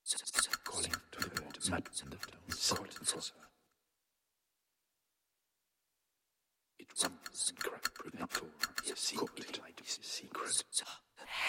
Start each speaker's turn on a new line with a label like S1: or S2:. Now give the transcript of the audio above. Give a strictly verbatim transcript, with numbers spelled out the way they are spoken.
S1: Calling to the mad secret. It runs and cracked, not secret, secret.